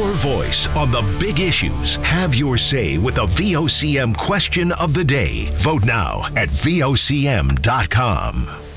your voice on the big issues. Have your say with the VOCM question of the day. Vote now at VOCM.com.